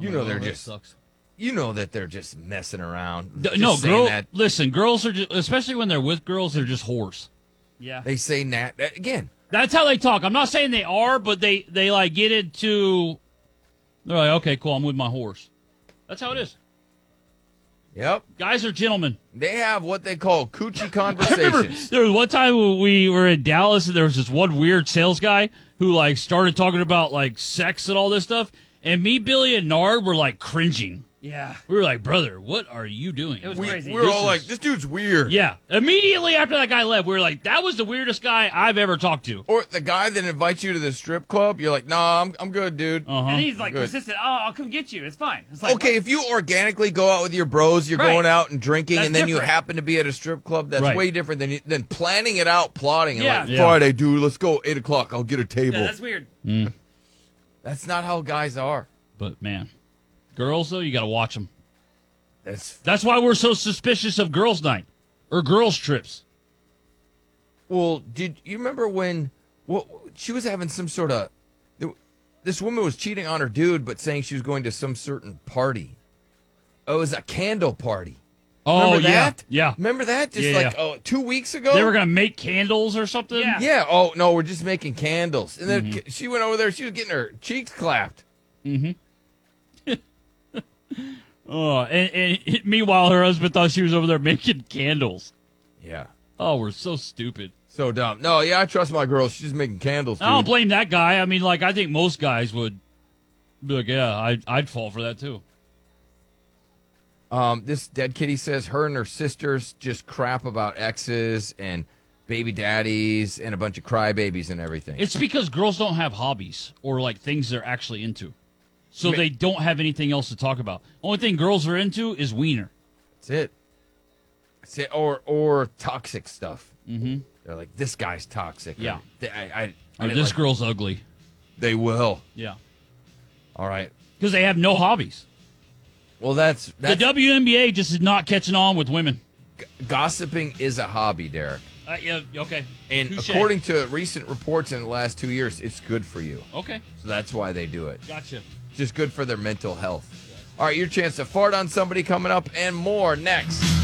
You know they're that just sucks. you know that they're just messing around. No, Just saying that. listen, girls are just, especially when they're with girls, they're just whores. Yeah. They say Nat again. That's how they talk. I'm not saying they are, but they like get into. They're like, okay, cool, I'm with my horse. That's how it is. Yep. Guys are gentlemen. They have what they call coochie Remember, conversations. there was one time when we were in Dallas, and there was this one weird sales guy who like started talking about like sex and all this stuff, and me, Billy, and Nard were like cringing. Yeah. We were like, brother, what are you doing? It was we crazy. were all like, this dude's weird. Yeah. Immediately after that guy left, we were like, that was the weirdest guy I've ever talked to. Or the guy that invites you to the strip club, you're like, nah, I'm good, dude. Uh-huh. And he's like Good. persistent. Oh, I'll come get you. It's fine. It's like, Okay, if you organically go out with your bros, you're Right. going out and drinking, That's and then you different. happen to be at a strip club, that's Right. way different than planning it out, plotting it. Yeah. Like, Yeah. Friday, dude, let's go, 8 o'clock, I'll get a table. Yeah, that's weird. That's not how guys are. But, man, girls, though, you got to watch them. That's why we're so suspicious of girls' night or girls' trips. Well, did you remember when she was having some sort of this woman was cheating on her dude, but saying she was going to some certain party. Oh, it was a candle party. Oh, Remember yeah. that? Yeah. Remember that? Just Yeah, like 2 weeks ago? They were going to make candles or something? Yeah. Yeah. Oh, no, we're just making candles. And then she went over there. She was getting her cheeks clapped. Oh, and meanwhile, her husband thought she was over there making candles. Yeah. Oh, we're so stupid. So dumb. No, yeah, I trust my girl. She's just making candles, dude. I don't blame that guy. I mean, like, I think most guys would be like, yeah, I'd fall for that, too. This dead kitty says her and her sisters just crap about exes and baby daddies and a bunch of crybabies and everything. It's because girls don't have hobbies or, like, things they're actually into. So they don't have anything else to talk about. Only thing girls are into is wiener. That's it. That's it. Or toxic stuff. Mm-hmm. They're like, this guy's toxic. Yeah. I Or didn't this like- girl's ugly. They will. Yeah. All right. Because they have no hobbies. Well, that's The WNBA just is not catching on with women. gossiping is a hobby, Derek. Yeah, okay. And Touche. according to recent reports in the last 2 years, it's good for you. Okay. So that's why they do it. Gotcha. It's just good for their mental health. All right, your chance to fart on somebody coming up and more next.